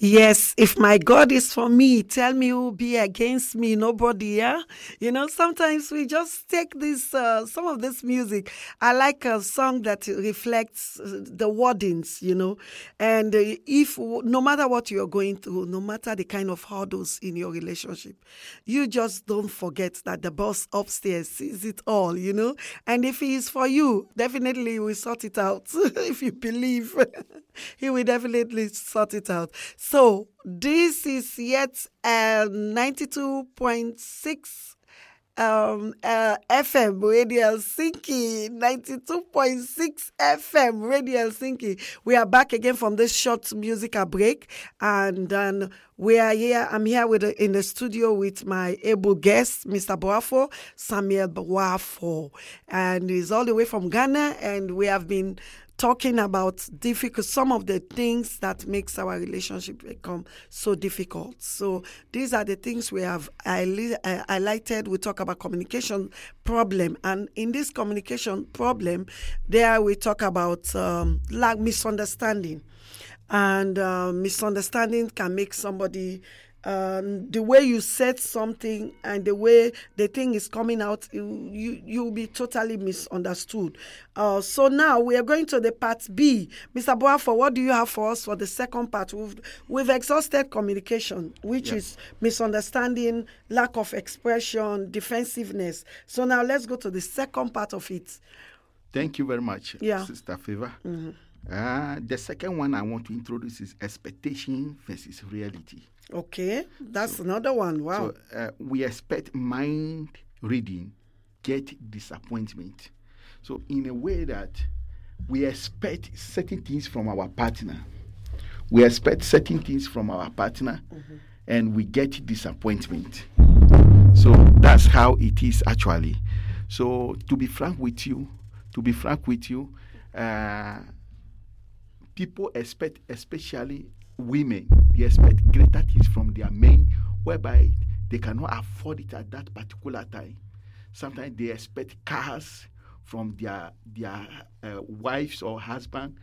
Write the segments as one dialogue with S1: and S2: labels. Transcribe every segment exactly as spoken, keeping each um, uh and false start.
S1: Yes, if my God is for me, tell me who will be against me. Nobody, yeah? You know, sometimes we just take this, uh, some of this music. I like a song that reflects uh, the wordings, you know. And uh, if, no matter what you're going through, no matter the kind of hurdles in your relationship, you just don't forget that the boss upstairs sees it all, you know. And if he is for you, definitely he will sort it out. If you believe, he will definitely sort it out. So this is yet uh, ninety-two point six um, uh, F M Radio Helsinki, ninety-two point six F M Radio Helsinki. We are back again from this short musical break, and then we are here. I'm here with in the studio with my able guest, Mister Boafo, Samuel Boafo, and he's all the way from Ghana, and we have been talking about difficult, some of the things that makes our relationship become so difficult. So these are the things we have highlighted. We talk about communication problem, and in this communication problem, there we talk about um, like misunderstanding, and uh, misunderstanding can make somebody. Um, the way you said something and the way the thing is coming out, you you you'll be totally misunderstood. Uh, so now we are going to the part B. Mister Boafo, what do you have for us for the second part? We've, we've exhausted communication, which yes. is misunderstanding, lack of expression, defensiveness. So now let's go to the second part of it.
S2: Thank you very much,
S1: yeah.
S2: Sister Favor.
S1: Mm-hmm.
S2: Uh, the second one I want to introduce is expectation versus reality.
S1: Okay, that's
S2: so,
S1: another one. Wow.
S2: So uh, we expect mind reading, get disappointment. So in a way that we expect certain things from our partner, we expect certain things from our partner, mm-hmm. and we get disappointment. So that's how it is actually. So to be frank with you, to be frank with you, uh, people expect, especially women, they expect greater things from their men, whereby they cannot afford it at that particular time. Sometimes they expect cars from their their uh, wives or husband,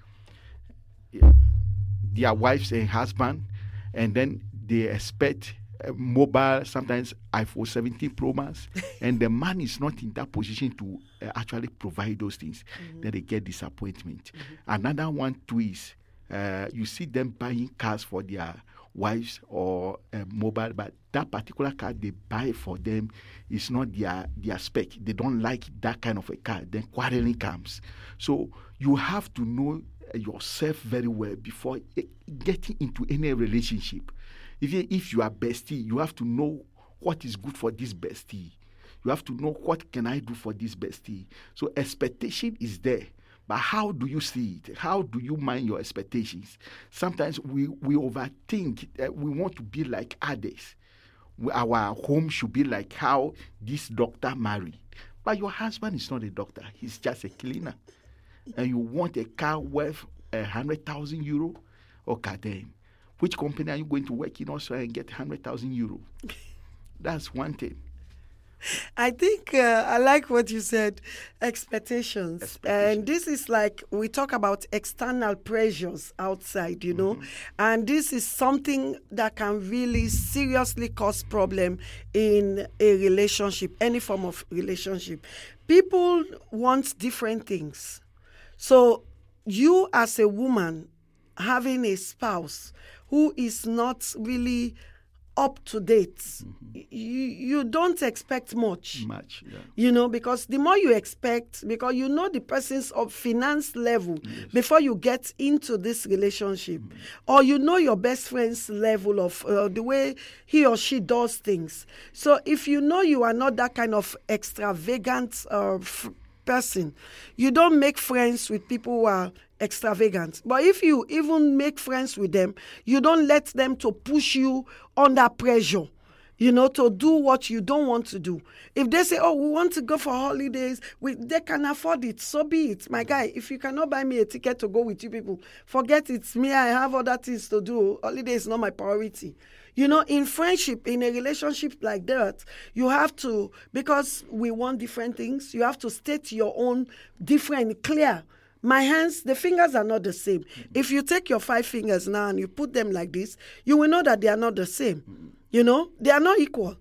S2: yeah, their wives and husband, and then they expect uh, mobile, sometimes iPhone seventeen Pro Max, and the man is not in that position to uh, actually provide those things. Mm-hmm. Then they get disappointment. Mm-hmm. Another one too is Uh, you see them buying cars for their wives or uh, mobile, but that particular car they buy for them is not their, their spec. They don't like that kind of a car. Then quarreling comes. So you have to know yourself very well before getting into any relationship. If you, if you are bestie, you have to know what is good for this bestie. You have to know what can I do for this bestie. So expectation is there. But how do you see it? How do you mind your expectations? Sometimes we, we overthink that we want to be like others. We, our home should be like how this doctor married. But your husband is not a doctor. He's just a cleaner. And you want a car worth one hundred thousand euro? Okay, then. Which company are you going to work in also and get one hundred thousand euro? That's one thing.
S1: I think uh, I like what you said, expectations. expectations. And this is like, we talk about external pressures outside, you know, mm-hmm. and this is something that can really seriously cause problem in a relationship, any form of relationship. People want different things. So you as a woman having a spouse who is not really up to date, mm-hmm. you you don't expect much.
S2: Much, yeah.
S1: You know, because the more you expect, because you know the person's of finance level yes. before you get into this relationship, mm-hmm. or you know your best friend's level of uh, the way he or she does things. So if you know you are not that kind of extravagant uh, f- person, you don't make friends with people who are extravagant. But if you even make friends with them, you don't let them to push you under pressure, you know, to do what you don't want to do. If they say, oh, we want to go for holidays, we, they can afford it, so be it. My guy, if you cannot buy me a ticket to go with you people, forget it. Me, I have other things to do. Holiday is not my priority. You know, in friendship, in a relationship like that, you have to, because we want different things, you have to state your own different, clear. My hands, the fingers are not the same. If you take your five fingers now and you put them like this, you will know that they are not the same. You know, they are not equal.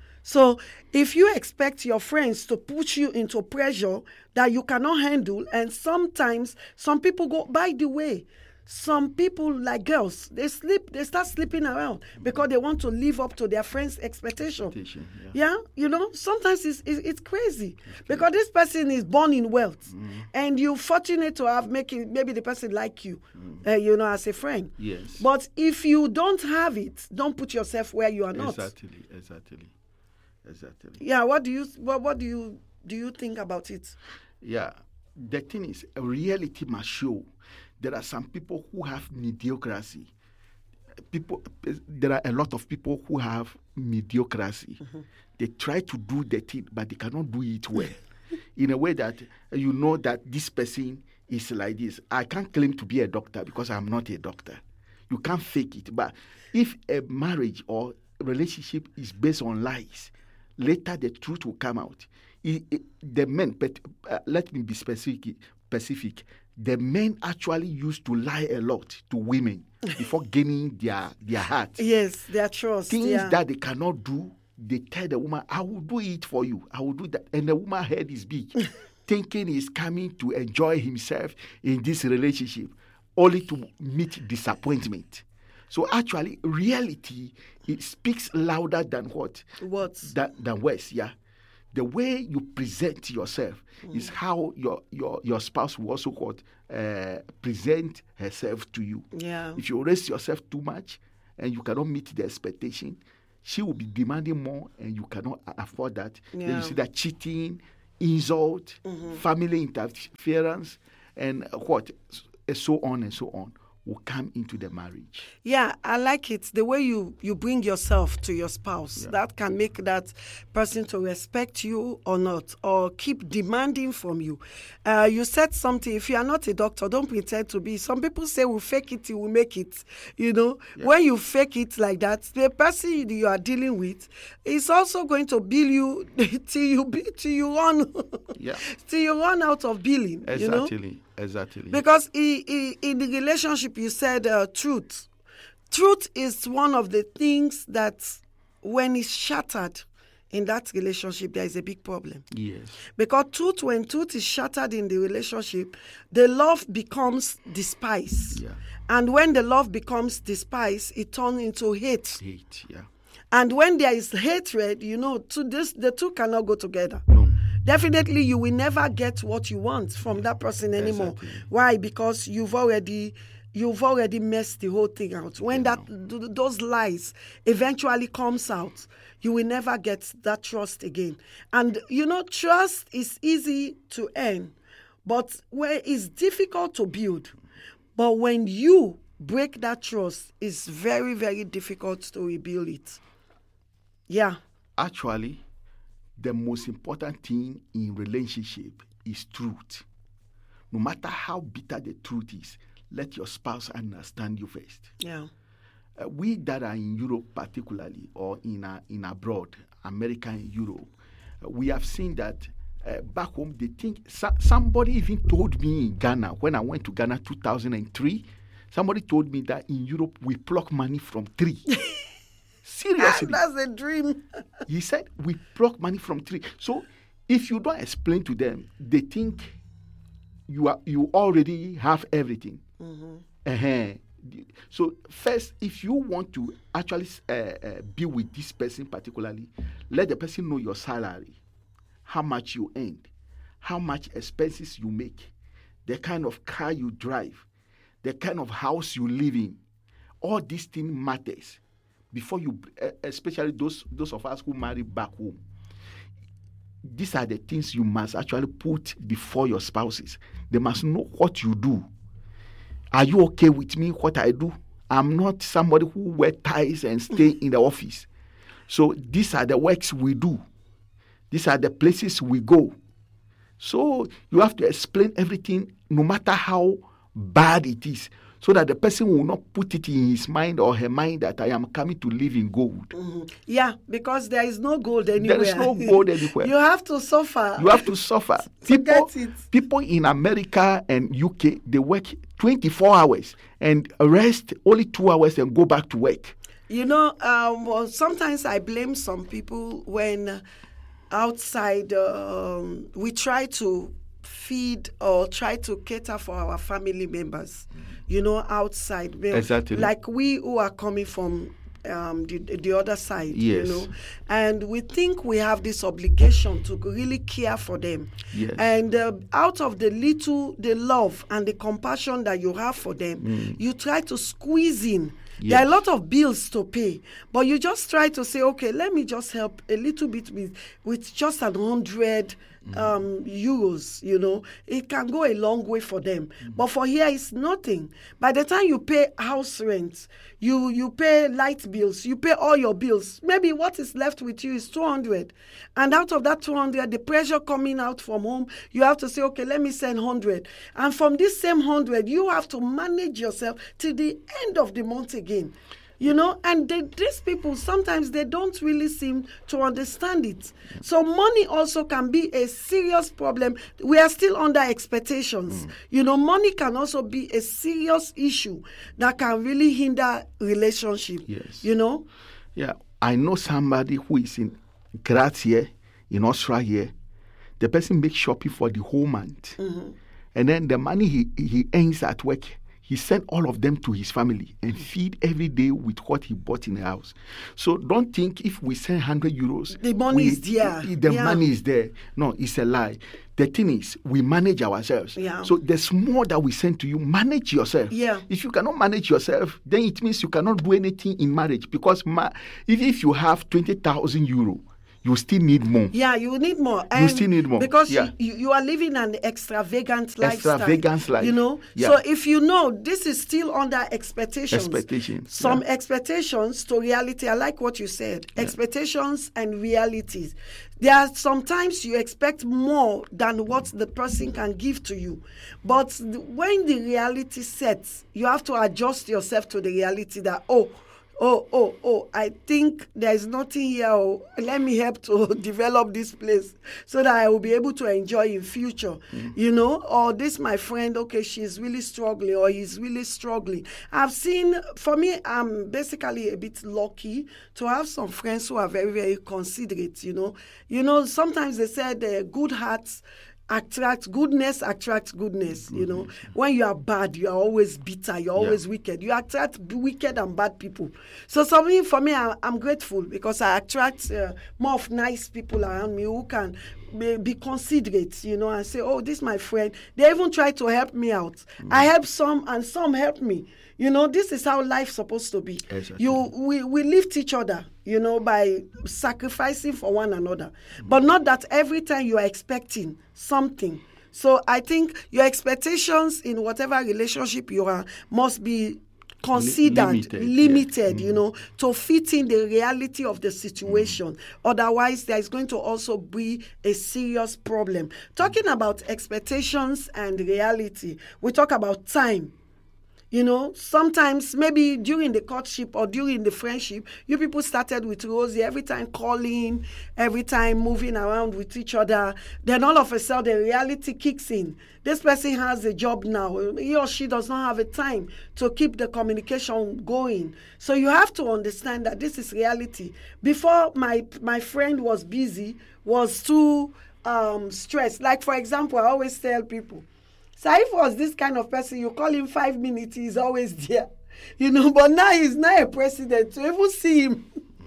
S1: So if you expect your friends to push you into pressure that you cannot handle, and sometimes some people go, by the way, some people, like girls, they sleep, they start sleeping around because they want to live up to their friends' expectation.
S2: Expectation,
S1: Yeah. yeah, you know, sometimes it's it's, it's crazy it's because this person is born in wealth, mm. and you're fortunate to have making maybe the person like you, mm. uh, you know, as a friend.
S2: Yes.
S1: But if you don't have it, don't put yourself where you are not.
S2: Exactly. Exactly. Exactly.
S1: Yeah. What do you what what do you do you think about it?
S2: Yeah. The thing is, reality must show. There are some people who have mediocrity. People, there are a lot of people who have mediocrity. Mm-hmm. They try to do the thing, but they cannot do it well. In a way that you know that this person is like this. I can't claim to be a doctor because I'm not a doctor. You can't fake it. But if a marriage or relationship is based on lies, later the truth will come out. It, it, the men, but uh, let me be specific. Specific. The men actually used to lie a lot to women before gaining their their heart.
S1: Yes, their trust.
S2: Things
S1: yeah.
S2: that they cannot do, they tell the woman, I will do it for you. I will do that. And the woman head is big, thinking he's coming to enjoy himself in this relationship, only to meet disappointment. So actually, reality, it speaks louder than what?
S1: Words.
S2: Than, than words, yeah. The way you present yourself mm. is how your, your, your spouse will also what, uh, present herself to you.
S1: Yeah.
S2: If you raise yourself too much and you cannot meet the expectation, she will be demanding more and you cannot afford that. Yeah. Then you see that cheating, insult, mm-hmm. family interference, and what, so on and so on will come into the marriage.
S1: Yeah, I like it. The way you, you bring yourself to your spouse, yeah. that can make that person to respect you or not, or keep demanding from you. Uh, you said something, if you are not a doctor, don't pretend to be. Some people say, we'll fake it, you will make it. You know, yeah. when you fake it like that, the person you are dealing with is also going to bill you till you, till you run, yeah. till you run out of billing.
S2: Exactly.
S1: You know?
S2: Exactly.
S1: Because he, he, in the relationship, you said uh, truth. Truth is one of the things that when it's shattered in that relationship, there is a big problem.
S2: Yes.
S1: Because truth, when truth is shattered in the relationship, the love becomes despise.
S2: Yeah.
S1: And when the love becomes despise, it turns into hate.
S2: Hate, yeah.
S1: And when there is hatred, you know, to this, the two cannot go together.
S2: No. Definitely,
S1: you will never get what you want from that person anymore.
S2: Exactly.
S1: Why? Because you've already you've already messed the whole thing out. When yeah. that th- those lies eventually comes out, you will never get that trust again. And you know, trust is easy to earn, but where it's difficult to build. But when you break that trust, it's very, very difficult to rebuild it. Yeah.
S2: Actually, the most important thing in relationship is truth. No matter how bitter the truth is, let your spouse understand you first.
S1: Yeah.
S2: Uh, we that are in Europe particularly, or in uh, in abroad, America and Europe, uh, we have seen that uh, back home, they think, so, somebody even told me in Ghana, when I went to Ghana two thousand three, somebody told me that in Europe, we pluck money from tree. Seriously.
S1: That's a dream.
S2: He said, we pluck money from tree. So if you don't explain to them, they think you are you already have everything. Mm-hmm. Uh-huh. So first, if you want to actually uh, uh, be with this person particularly, let the person know your salary, how much you earn, how much expenses you make, the kind of car you drive, the kind of house you live in. All these things matters. Before you, especially those those of us who marry back home, these are the things you must actually put before your spouses. They must know what you do. Are you okay with me, what I do? I'm not somebody who wear ties and stay in the office. So these are the works we do. These are the places we go. So you have to explain everything, no matter how bad it is. so that the person will not put it in his mind or her mind that I am coming to live in gold.
S1: Mm-hmm. Yeah, because there is no gold anywhere.
S2: There is no gold anywhere.
S1: You have to suffer.
S2: You have to suffer.
S1: to
S2: people,
S1: get it.
S2: people in America and U K, they work twenty-four hours and rest only two hours and go back to work.
S1: You know, um, well, sometimes I blame some people when outside um, we try to feed or try to cater for our family members, you know, outside.
S2: Exactly.
S1: Like we who are coming from um, the, the other side,
S2: yes.
S1: you know, and we think we have this obligation to really care for them.
S2: Yes.
S1: And uh, out of the little, the love and the compassion that you have for them, mm. you try to squeeze in. Yes. There are a lot of bills to pay, but you just try to say, okay, let me just help a little bit with, with just an hundred mm. um, euros, you know. It can go a long way for them. Mm. But for here, it's nothing. By the time you pay house rent, you, you pay light bills, you pay all your bills, maybe what is left with you is two hundred. And out of that two hundred, the pressure coming out from home, you have to say, okay, let me send one hundred. And from this same one hundred, you have to manage yourself till the end of the month again. You know, and they, these people, sometimes they don't really seem to understand it. So money also can be a serious problem. We are still under expectations. Mm. You know, money can also be a serious issue that can really hinder relationship.
S2: Yes.
S1: You know?
S2: Yeah. I know somebody who is in Graz here, in Austria here. The person makes shopping for the whole month. Mm-hmm. And then the money he, he earns at work, he sent all of them to his family and feed every day with what he bought in the house. So don't think if we send one hundred euros,
S1: the money
S2: we,
S1: is there.
S2: The
S1: yeah.
S2: money is there. No, it's a lie. The thing is, we manage ourselves.
S1: Yeah.
S2: So there's more that we send to you. Manage yourself.
S1: Yeah.
S2: If you cannot manage yourself, then it means you cannot do anything in marriage. Because ma- if, if you have twenty thousand euro, you still need more.
S1: Yeah, you need more.
S2: And you still need more.
S1: Because
S2: yeah.
S1: you, you are living an extravagant lifestyle.
S2: Extravagant life.
S1: You know?
S2: Yeah.
S1: So if you know this is still under expectations.
S2: Expectations.
S1: Some
S2: yeah.
S1: expectations to reality. I like what you said. Yeah. Expectations and realities. There are sometimes you expect more than what the person can give to you. But when the reality sets, you have to adjust yourself to the reality that, oh, Oh, oh, oh, I think there is nothing here. Oh, let me help to develop this place so that I will be able to enjoy in future, mm. you know, or this, my friend, okay, she's really struggling or he's really struggling. I've seen, for me, I'm basically a bit lucky to have some friends who are very, very considerate, you know. You know, sometimes they said uh, good hearts attract goodness, attract goodness, you know. Mm-hmm. When you are bad, you are always bitter, you're always yeah. wicked. You attract wicked and bad people. So something for me, I, I'm grateful because I attract uh, more of nice people around me who can be, be considerate, you know, and say, oh, this is my friend. They even try to help me out. Mm-hmm. I help some and some help me. You know, this is how life's supposed to be. Exactly. You, we, we lift each other, you know, by sacrificing for one another. Mm-hmm. But not that every time you are expecting something. So I think your expectations in whatever relationship you are must be considered, limited, limited yeah. you know, to fit in the reality of the situation. Mm-hmm. Otherwise, there is going to also be a serious problem. Talking about expectations and reality, we talk about time. You know, sometimes maybe during the courtship or during the friendship, you people started with Rosie, every time calling, every time moving around with each other. Then all of a sudden, reality kicks in. This person has a job now. He or she does not have a time to keep the communication going. So you have to understand that this is reality. Before, my, my friend was busy, was too um, stressed. Like, for example, I always tell people, Saif was this kind of person, you call him five minutes, he's always there. You know, but now he's not a president. To even see him,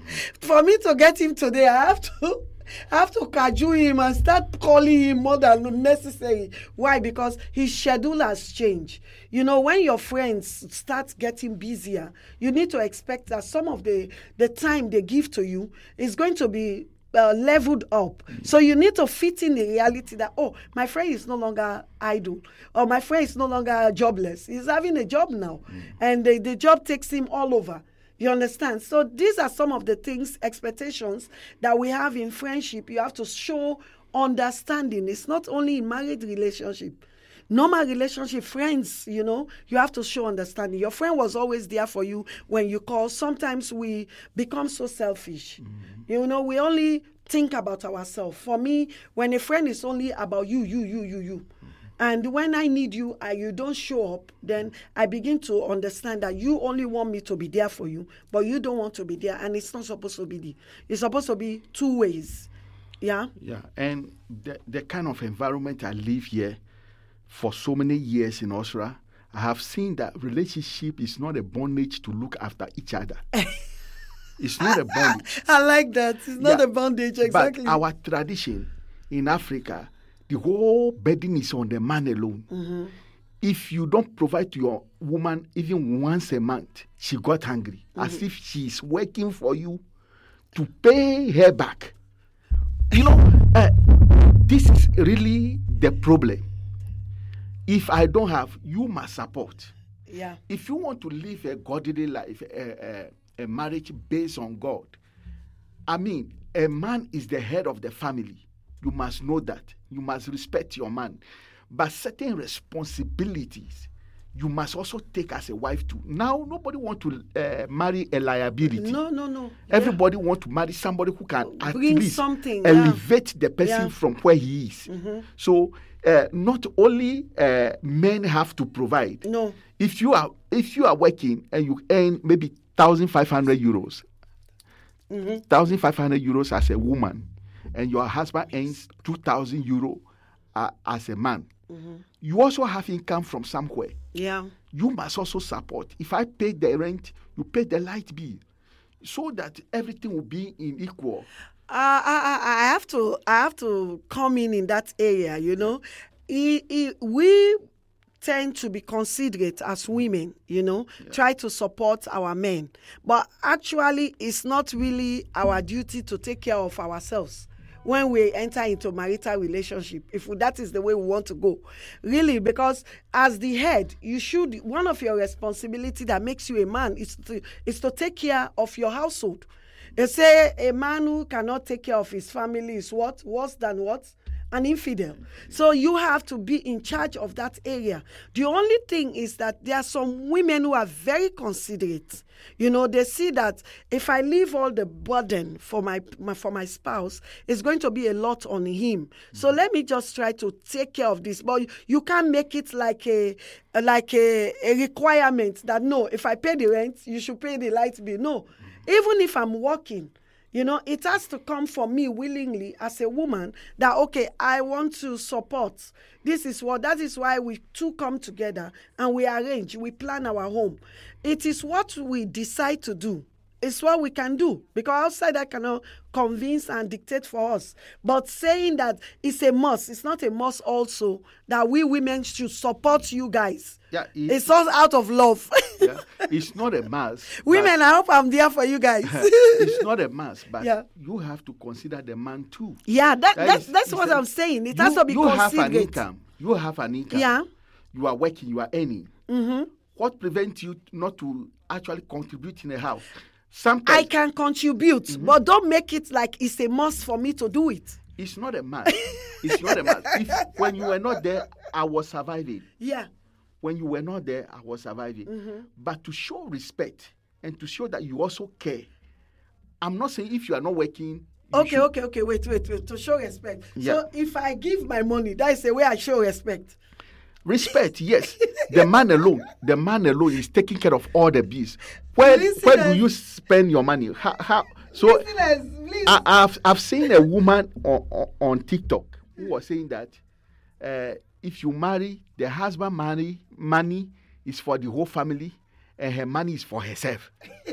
S1: for me to get him today, I have to I have to cajole him and start calling him more than necessary. Why? Because his schedule has changed. You know, when your friends start getting busier, you need to expect that some of the, the time they give to you is going to be Uh, leveled up. Mm-hmm. So you need to fit in the reality that, oh, my friend is no longer idle, or my friend is no longer jobless. He's having a job now, mm-hmm. and the, the job takes him all over. You understand? So these are some of the things, expectations that we have in friendship. You have to show understanding. It's not only in marriage relationship. Normal relationship, friends, you know, you have to show understanding. Your friend was always there for you when you call. Sometimes we become so selfish. Mm-hmm. You know, we only think about ourselves. For me, when a friend is only about you, you, you, you, you, mm-hmm. and when I need you and you don't show up, then I begin to understand that you only want me to be there for you, but you don't want to be there, and it's not supposed to be there. It's supposed to be two ways. Yeah?
S2: Yeah, and the, the kind of environment I live here for so many years in Austria, I have seen that relationship is not a bondage to look after each other. It's not a bondage.
S1: I like that. It's not
S2: yeah,
S1: a bondage, exactly.
S2: But our tradition in Africa, the whole burden is on the man alone. Mm-hmm. If you don't provide to your woman even once a month, she got angry, mm-hmm. as if she's working for you to pay her back. You know, uh, this is really the problem. If I don't have, you must support.
S1: Yeah.
S2: If you want to live a godly life, a, a, a marriage based on God, I mean, a man is the head of the family. You must know that. You must respect your man. But certain responsibilities, you must also take as a wife too. Now, nobody wants to uh, marry a liability.
S1: No, no, no.
S2: Everybody yeah. wants to marry somebody who can at
S1: Bring
S2: least
S1: something,
S2: elevate
S1: yeah.
S2: the person
S1: yeah.
S2: from where he is. Mm-hmm. So, uh, not only uh, men have to provide.
S1: No.
S2: If you are if you are working and you earn maybe one thousand five hundred euros, mm-hmm. one thousand five hundred euros as a woman, and your husband earns two thousand euros uh, as a man, mm-hmm. you also have income from somewhere.
S1: Yeah.
S2: You must also support. If I pay the rent, you pay the light bill, so that everything will be in equal.
S1: Uh, I, I have to I have to come in in that area, you know. He, he, we tend to be considerate as women, you know, yeah. try to support our men. But actually, it's not really our duty to take care of ourselves when we enter into marital relationship, if that is the way we want to go. Really, because as the head, you should, one of your responsibility that makes you a man is to, is to take care of your household. They say a man who cannot take care of his family is what? Worse than what? An infidel. So you have to be in charge of that area. The only thing is that there are some women who are very considerate. You know, they see that if I leave all the burden for my, my for my spouse, it's going to be a lot on him. Mm-hmm. So let me just try to take care of this. But you, you can't make it like a like a, a requirement that no, if I pay the rent, you should pay the light bill. No. Mm-hmm. Even if I'm working, you know, it has to come from me willingly as a woman that, okay, I want to support. This is what, that is why we two come together and we arrange, we plan our home. It is what we decide to do. It's what we can do, because outside I cannot convince and dictate for us. But saying that it's a must, it's not a must also that we women should support you guys.
S2: Yeah, it,
S1: it's all out of love.
S2: Yeah, it's not a must.
S1: Women, I hope I'm there for you guys.
S2: It's not a must, but yeah. you have to consider the man too.
S1: Yeah, that, that that's is, that's what a, I'm saying. It you, has to be
S2: you
S1: considerate.
S2: You have an income. You have an income.
S1: Yeah.
S2: You are working, you are earning.
S1: Mm-hmm.
S2: What prevents you not to actually contribute in a house? Sometimes
S1: I can contribute, mm-hmm. but don't make it like it's a must for me to do it.
S2: It's not a must. It's not a must. If, when you were not there, I was surviving.
S1: Yeah.
S2: When you were not there, I was surviving. Mm-hmm. But to show respect and to show that you also care, I'm not saying if you are not working.
S1: Okay,
S2: should...
S1: okay, okay. Wait, wait, wait. To show respect.
S2: Yeah.
S1: So if I give my money, that is the way I show respect.
S2: Respect, yes. The man alone, the man alone is taking care of all the bills. Where, where do you spend your money? How, how? So I, I've I've seen a woman on, on, on TikTok who was saying that uh, if you marry, the husband money money is for the whole family, and her money is for herself.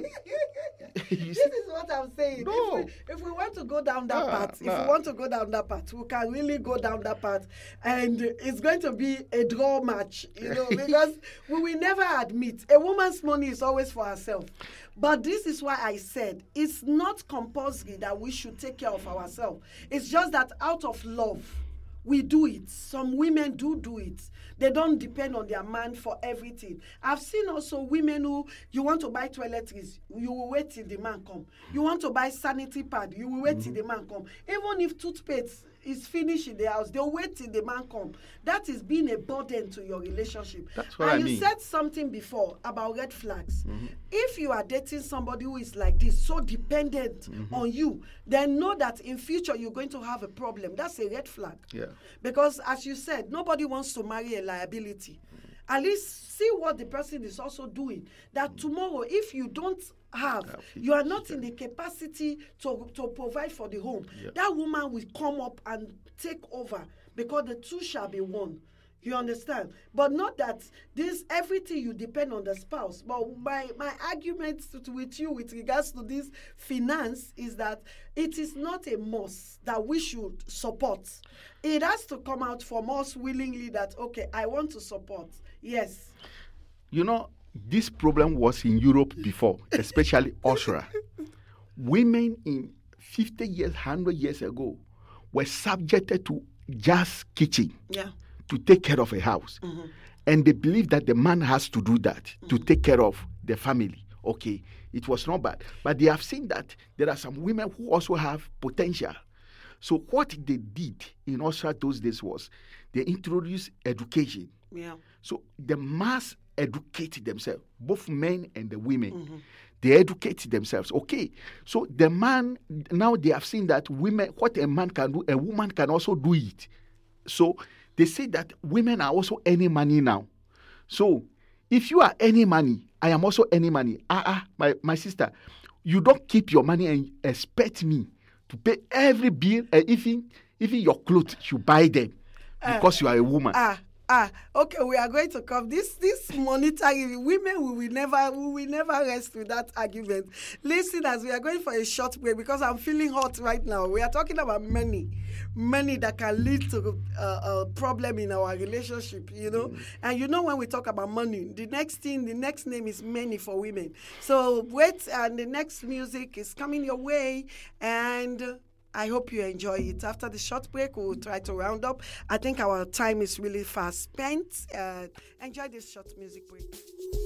S1: This is what I'm saying.
S2: No.
S1: If, we, if we want to go down that
S2: nah,
S1: path,
S2: nah.
S1: if we want to go down that path, we can really go down that path. And it's going to be a draw match, you know, because we will never admit a woman's money is always for herself. But this is why I said it's not compulsory that we should take care of ourselves. It's just that out of love, we do it. Some women do do it. They don't depend on their man for everything. I've seen also women who, you want to buy toiletries, you will wait till the man come. You want to buy sanitary pad, you will wait mm-hmm. till the man come. Even if toothpaste is finished in the house. They'll wait till the man come. That is being a burden to your relationship.
S2: That's what
S1: and
S2: I
S1: you
S2: mean.
S1: said something before about red flags.
S2: Mm-hmm.
S1: If you are dating somebody who is like this, so dependent
S2: Mm-hmm.
S1: on you, then know that in future you're going to have a problem. That's a red flag.
S2: Yeah.
S1: Because as you said, nobody wants to marry a liability. At least see what the person is also doing. That tomorrow, if you don't have,
S2: Yeah,
S1: you are not in the capacity to, to provide for the home,
S2: Yeah.
S1: that woman will come up and take over because the two shall be one. You understand? But not that this everything you depend on the spouse. But my, my argument with you with regards to this finance is that it is not a must that we should support. It has to come out from us willingly that, okay, I want to support. Yes.
S2: You know, this problem was in Europe before, especially Austria. Women in fifty years, one hundred years ago were subjected to just kitchen.
S1: Yeah.
S2: To take care of a house.
S1: Mm-hmm.
S2: And they believe that the man has to do that, mm-hmm. to take care of the family. Okay, it was not bad. But they have seen that there are some women who also have potential. So what they did in Austria those days was they introduced education.
S1: Yeah.
S2: So the mass educate themselves, both men and the women.
S1: Mm-hmm.
S2: They educate themselves. Okay, so the man, now they have seen that women, what a man can do, a woman can also do it. So they say that women are also earning money now. So if you are earning money, I am also earning money. Ah, ah, my, my sister, you don't keep your money and expect me to pay every bill, and even, even your clothes, you buy them because uh, you are a woman.
S1: Ah, ah, okay, we are going to come. This this monetary, women, we will never, we will never rest with that argument. Listeners, we are going for a short break because I'm feeling hot right now. We are talking about money. Money that can lead to uh, a problem in our relationship, you know. Mm. And you know, when we talk about money, the next thing, the next name is money for women. So wait, and the next music is coming your way, and I hope you enjoy it. After the short break, we'll try to round up. I think our time is really fast spent. Uh, enjoy this short music break.